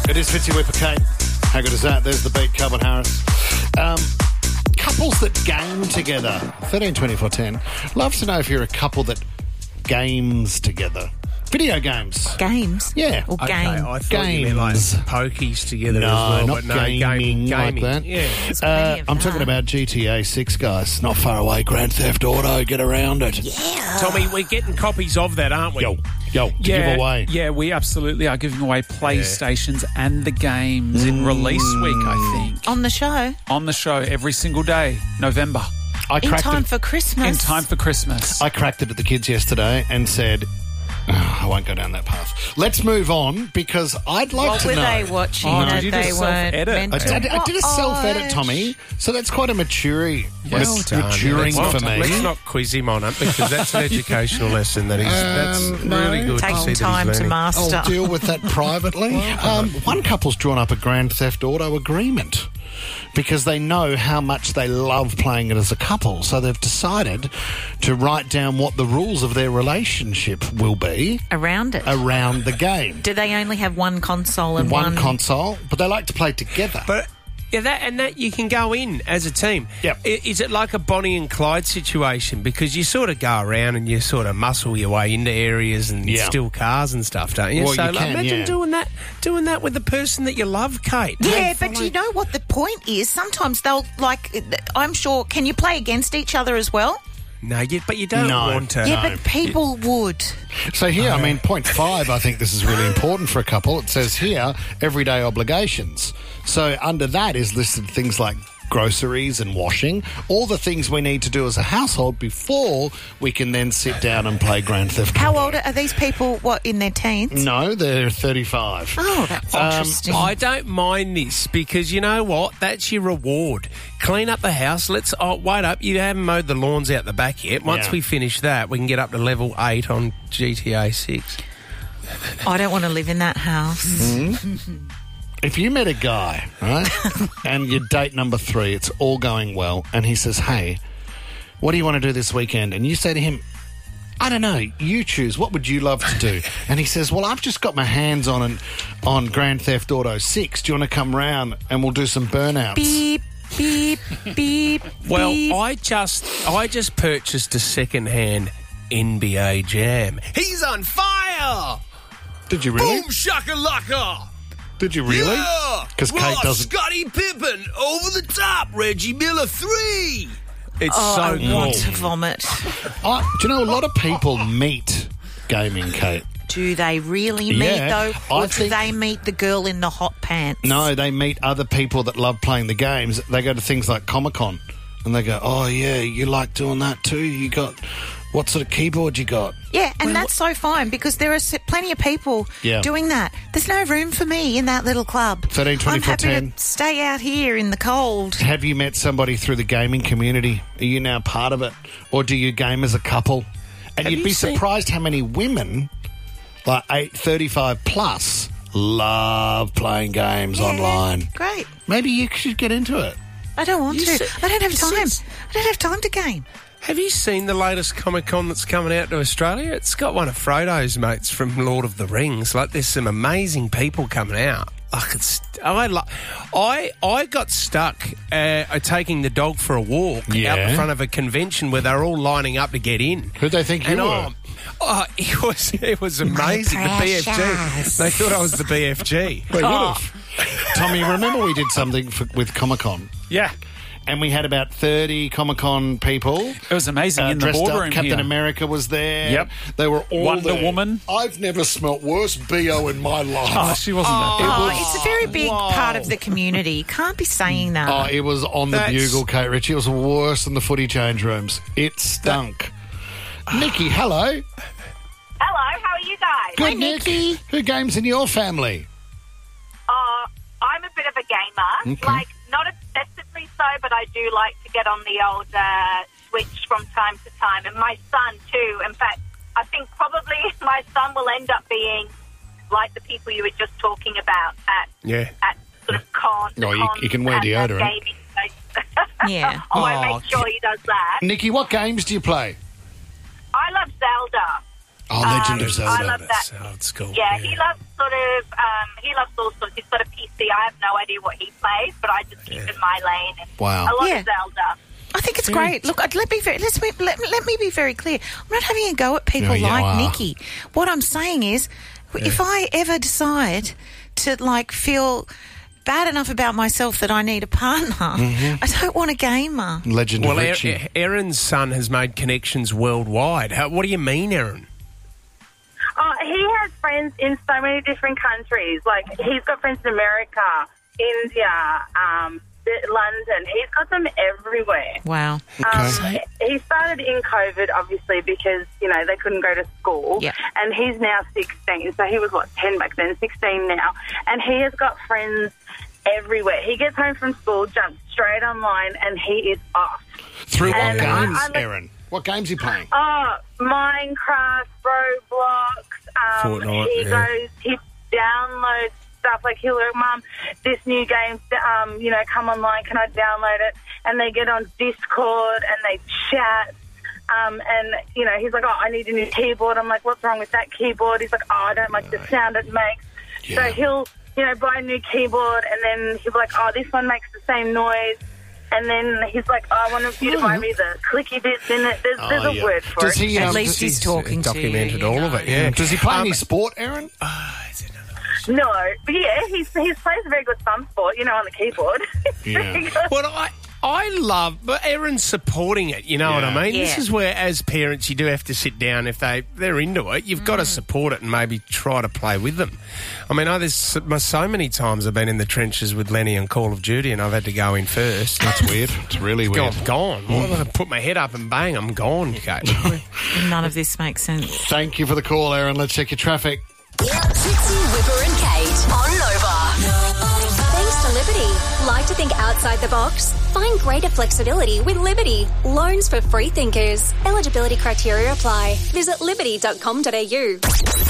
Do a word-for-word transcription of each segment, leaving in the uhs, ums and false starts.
It is Fitzy Whipper Kate. How good is that? There's the beat, Calvin Harris. Um, couples that game together. thirteen twenty-four ten. Love to know if you're a couple that games together. Video games. Games? Yeah. Or Okay, game? I thought Games. you meant like pokies together No, as well, not but no, gaming, gaming, gaming. like that. Yeah. There's Uh, plenty of I'm that. talking about G T A six, guys. Not far away. Grand Theft Auto. Get around it. Yeah. Tommy, we're getting copies of that, aren't we? Yo, yo, to Yeah, give away. yeah, we absolutely are giving away PlayStations and the games in release week, I think. On the show? On the show every single day, November, I In cracked time it. for Christmas? in time for Christmas. I cracked it at the kids yesterday and said, oh, I won't go down that path. Let's move on because I'd like What to were know. they watching Oh, that did you they just weren't self-edit? meant I to did, I did a self-edit, watch? Tommy, so that's quite a maturing, Well mat- done. maturing Let's for not, me. Let's not quiz him on it because that's an educational lesson. That is, that's Um, no. really good. Take to some see that he's time to learning. master. I'll deal with that privately. um, one couple's drawn up a Grand Theft Auto agreement because they know how much they love playing it as a couple. So they've decided to write down what the rules of their relationship will be Around it. around the game. Do they only have one console and One one... console, but they like to play together. But yeah, that and that you can go in as a team. Yep. I- Is it like a Bonnie and Clyde situation? Because you sort of go around and you sort of muscle your way into areas and Yeah. steal cars and stuff, don't you? Well, so you like, can, imagine yeah. doing that, doing that with the person that you love, Kate. Yeah, Hey, but follow- you know what the point is? Sometimes they'll, like, I'm sure, can you play against each other as well? no, you, but you don't No. want to. Yeah, but people would. So here, I mean, point five, I think this is really important for a couple. It says here, everyday obligations. So under that is listed things like groceries and washing, all the things we need to do as a household before we can then sit down and play Grand Theft Auto. How old are these people, what, in their teens? No, they're thirty-five. Oh, that's Um, interesting. I don't mind this because you know what? That's your reward. Clean up the house. Let's oh, wait up. You haven't mowed the lawns out the back yet. Once Yeah. we finish that, we can get up to level eight on G T A six. I don't want to live in that house. If you met a guy, right, and you're date number three, it's all going well, and he says, hey, what do you want to do this weekend? And you say to him, I don't know, you choose. What would you love to do? And he says, well, I've just got my hands on an, on Grand Theft Auto six. Do you want to come round and we'll do some burnouts? Beep, beep, beep, Well, beep. I just I just purchased a second-hand N B A Jam. He's on fire! Did you really? Boom shakalaka! Did you really? Yeah! Because Kate Ross, doesn't... Scottie Pippen over the top. Reggie Miller three. It's Oh, so I good. want to vomit. I, do you know, a lot of people meet gaming, Kate. Do they really meet, Yeah, though? I Or do think- they meet the girl in the hot pants? No, they meet other people that love playing the games. They go to things like Comic-Con and they go, oh, yeah, you like doing that too? You got... What sort of keyboard you got? Yeah, and that's so fine because there are s- plenty of people Yeah. doing that. There's no room for me in that little club. thirteen I'm twenty-four happy ten. to stay out here in the cold. Have you met somebody through the gaming community? Are you now part of it? Or do you game as a couple? And Have you'd you be seen- surprised how many women, like eight, thirty-five plus, love playing games Yeah, online. Great. Maybe you should get into it. I don't want You to. said- I don't have you time. said- I don't have time to game. Have you seen the latest Comic Con that's coming out to Australia? It's got one of Frodo's mates from Lord of the Rings. Like, there's some amazing people coming out. Like, it's I lo- I I got stuck uh, taking the dog for a walk Yeah. out the front of a convention where they're all lining up to get in. Who'd they think you And were? I'm- Oh, it was it was amazing. The B F G. precious. They thought I was the B F G. They would Oh, have. Tommy, remember we did something for, with Comic-Con? yeah, And we had about thirty Comic-Con people. it was amazing Uh, in the dressed up. boardroom Captain here. America was there. Yep. They were all Wonder there. Woman. I've never smelt worse B O in my life. Oh, she wasn't that good. Oh, was- it's a very big Whoa. part of the community. You can't be saying that. Oh, it was on the That's- bugle, Kate Ritchie. It was worse than the footy change rooms. It stunk. Nikki, hello. Hello, how are you guys? Good, Nikki. Who games in your family? Uh, I'm a bit of a gamer. Okay. Like, not obsessively so, but I do like to get on the old uh, Switch from time to time. And my son, too. In fact, I think probably my son will end up being like the people you were just talking about at yeah. at sort of con. Oh, you- cons you can wear and, uh, deodorant. gaming. Yeah. I want Oh, to make sure he does that. Nikki, what games do you play? I love Zelda. Oh, Legend Um, of Zelda. I love that. Sounds cool. Yeah, he loves sort of, um, he loves all sorts. He's got a P C. I have no idea what he plays, but I just keep in my lane. And Wow. a lot Yeah. of Zelda. I think it's great. Look, I'd- let me very, let's be, let, let me be very clear. I'm not having a go at people Yeah, yeah, like wow. Nikki. What I'm saying is, if I ever decide to like feel bad enough about myself that I need a partner, I don't want a gamer. Legend Well, of Er- Richie. Erin's son has made connections worldwide. How, what do you mean, Erin? Oh, he has friends in so many different countries. Like, he's got friends in America, India, um, London. He's got them everywhere. Wow. Um, he started in COVID, obviously, because, you know, they couldn't go to school. Yeah. And he's now sixteen. So he was, what, ten back then, sixteen now. And he has got friends everywhere. He gets home from school, jumps straight online, and he is off. Through what And I- games, I look- Erin? What games are you playing? Oh, Minecraft, Roblox. Um, Fortnite, he yeah. goes, he downloads stuff like, he'll go, Mum, this new game, um, you know, come online, can I download it? And they get on Discord and they chat. Um, and, you know, he's like, oh, I need a new keyboard. I'm like, what's wrong with that keyboard? He's like, oh, I don't like the sound it makes. Yeah. So he'll, you know, buy a new keyboard and then he'll be like, oh, this one makes the same noise. And then he's like, oh, I want you to buy me the clicky bits in it. There's, there's Oh, a yeah. word for Does it. he, At um, least he's talking to you. documented you all know. of it, yeah. Does he play Um, any sport, Erin? No, but yeah, he's, he plays a very good thumb sport, you know, on the keyboard. Yeah. Well, I I love, but Erin's supporting it. You know what I Yeah. mean? This Yeah. is where, as parents, you do have to sit down if they they're into it. You've got to support it and maybe try to play with them. I mean, I, there's so so many times I've been in the trenches with Lenny on Call of Duty, and I've had to go in first. That's weird. It's really Go, weird. I'm gone. Well, I put my head up and bang, I'm gone, Kate. None of this makes sense. Thank you for the call, Erin. Let's check your traffic. Trixie, Whipper and Kate on Nova. Thanks to Liberty. Like to think outside the box? Find greater flexibility with Liberty. Loans for free thinkers. Eligibility criteria apply. Visit liberty dot com dot a u.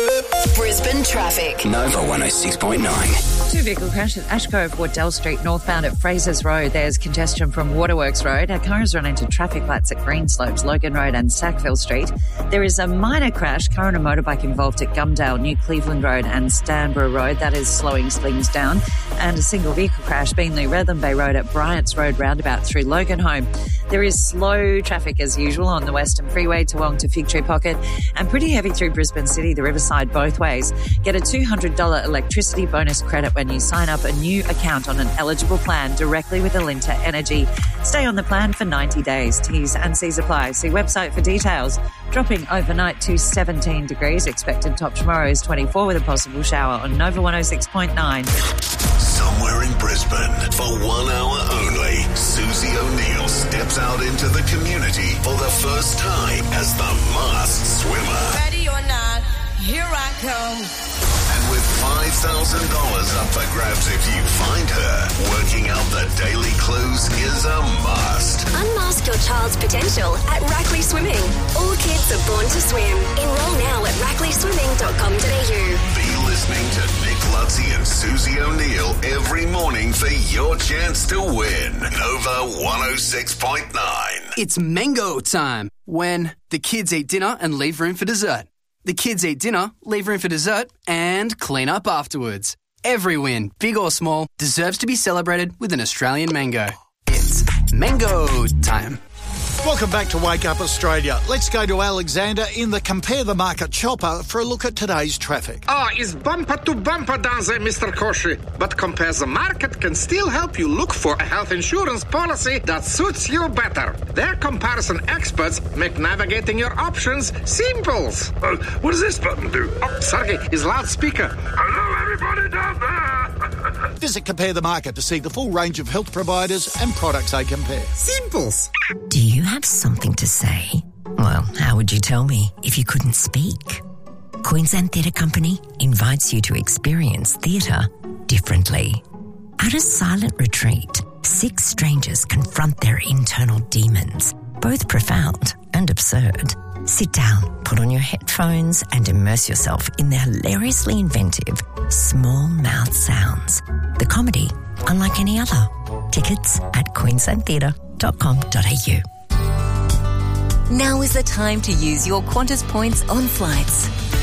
Brisbane traffic. Nova one oh six point nine. Two vehicle crash at Ash Cove, Wardell Street, northbound at Fraser's Road. There's congestion from Waterworks Road. Our cars run into traffic lights at Greenslopes, Logan Road and Sackville Street. There is a minor crash, car and a motorbike involved at Gumdale, New Cleveland Road and Stanborough Road. That is slowing things down. And a single vehicle crash, Beenleigh Rhythm Bay Road at Bryant's Road roundabout through Logan Home. There is slow traffic as usual on the Western Freeway, Toowong to Fig Tree Pocket, and pretty heavy through Brisbane City, the Riverside both ways. Get a two hundred dollars electricity bonus credit when you sign up a new account on an eligible plan directly with Alinta Energy. Stay on the plan for ninety days. T's and C's apply. See website for details. Dropping overnight to seventeen degrees. Expected top tomorrow is twenty-four with a possible shower on Nova one oh six point nine. Somewhere in Brisbane, for one hour only, Susie O'Neill steps out into the community for the first time as the masked swimmer. Ready or not, here I come. And with five thousand dollars up for grabs if you find her, working out the daily clues is a must. Unmask your child's potential at Rackley Swimming. All kids are born to swim. Enroll now at rackley swimming dot com dot a u. Be listening to Nick Lutzy and Susie O'Neill every morning for your chance to win. Nova one oh six point nine. It's mango time when the kids eat dinner and leave room for dessert. The kids eat dinner, leave room for dessert, and clean up afterwards. Every win, big or small, deserves to be celebrated with an Australian mango. It's mango time. Welcome back to Wake Up Australia. Let's go to Alexander in the Compare the Market chopper for a look at today's traffic. Ah, it's bumper to bumper down there, Mister Koshi. But Compare the Market can still help you look for a health insurance policy that suits you better. Their comparison experts make navigating your options simple. Uh, what does this button do? Oh, Sergey is loudspeaker. Hello, everybody down there. Visit Compare the Market to see the full range of health providers and products they compare. Simples. Do you have something to say? Well, how would you tell me if you couldn't speak? Queensland Theatre Company invites you to experience theatre differently. At a silent retreat, six strangers confront their internal demons, both profound and absurd. Sit down, put on your headphones and immerse yourself in the hilariously inventive Small Mouth Sounds. The comedy unlike any other. Tickets at queensland theatre dot com dot a u. Now is the time to use your Qantas points on flights.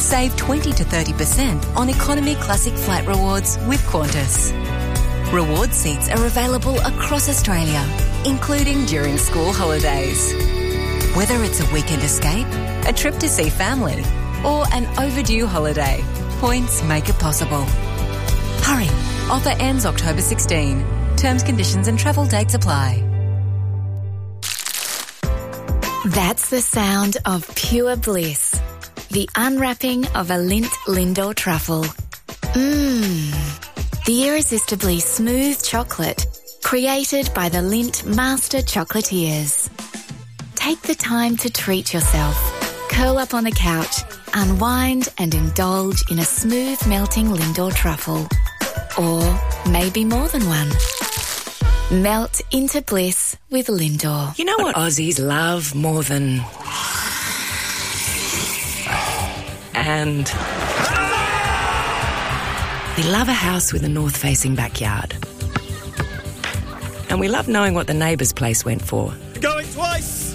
Save twenty to thirty percent on Economy Classic Flight Rewards with Qantas. Reward seats are available across Australia, including during school holidays. Whether it's a weekend escape, a trip to see family, or an overdue holiday, points make it possible. Hurry, offer ends October sixteenth. Terms, conditions and travel dates apply. That's the sound of pure bliss. The unwrapping of a Lindt Lindor truffle. Mmm. The irresistibly smooth chocolate created by the Lindt Master Chocolatiers. Take the time to treat yourself. Curl up on the couch, unwind and indulge in a smooth melting Lindor truffle. Or maybe more than one. Melt into bliss with Lindor. You know what Aussies love more than... And... We love a house with a north-facing backyard. And we love knowing what the neighbour's place went for. Going twice!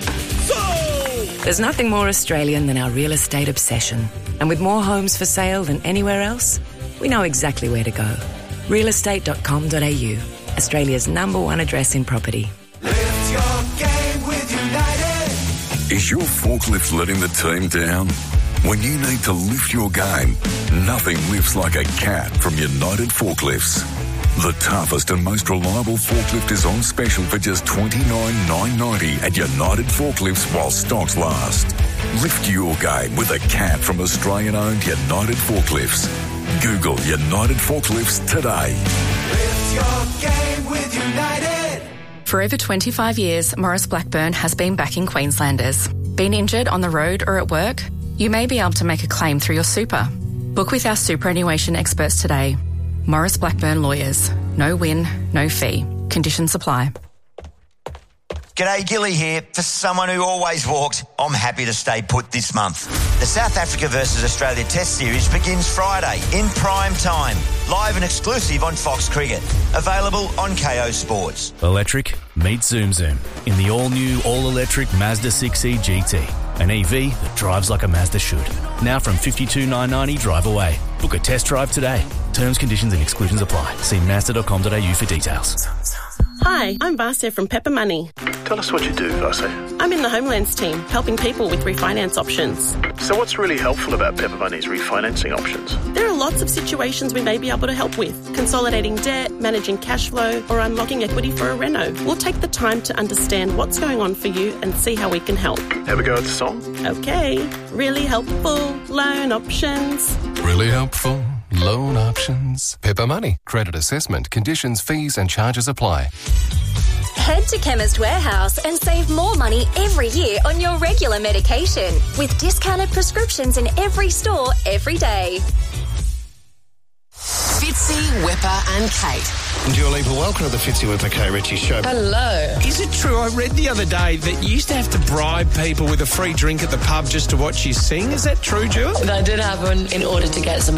There's nothing more Australian than our real estate obsession. And with more homes for sale than anywhere else, we know exactly where to go. real estate dot com dot a u, Australia's number one address in property. Lift your game with United. Is your forklift letting the team down? When you need to lift your game, nothing lifts like a cat from United Forklifts. The toughest and most reliable forklift is on special for just twenty-nine thousand nine hundred ninety at United Forklifts while stocks last. Lift your game with a cat from Australian-owned United Forklifts. Google United Forklifts today. Lift your game with United. For over twenty-five years, Morris Blackburn has been backing Queenslanders. Been injured on the road or at work? You may be able to make a claim through your super. Book with our superannuation experts today. Morris Blackburn Lawyers. No win, no fee. Conditions apply. G'day, Gilly here. For someone who always walked, I'm happy to stay put this month. The South Africa versus Australia Test Series begins Friday in prime time. Live and exclusive on Fox Cricket. Available on K O Sports. Electric, meet Zoom Zoom in the all-new, all-electric Mazda six E G T. An E V that drives like a Mazda should. Now from fifty-two thousand nine hundred ninety drive away. Book a test drive today. Terms, conditions and exclusions apply. See mazda dot com dot a u for details. Hi, I'm Vasya from Pepper Money. Tell us what you do, Vasya. I'm in the Homelands team, helping people with refinance options. So what's really helpful about Pepper Money's refinancing options? There are lots of situations we may be able to help with. Consolidating debt, managing cash flow, or unlocking equity for a reno. We'll take the time to understand what's going on for you and see how we can help. Have a go at the song? Okay. Really helpful loan options. Really helpful loan options. Pepper Money. Credit assessment, conditions, fees and charges apply. Head to Chemist Warehouse and save more money every year on your regular medication with discounted prescriptions in every store every day. Fitzy, Whipper and Kate. Dua Lipa, welcome to the Fitzy Whipper Kate Ritchie Show. Hello. Is it true? I read the other day that you used to have to bribe people with a free drink at the pub just to watch you sing. Is that true, Dua? I did have one in order to get some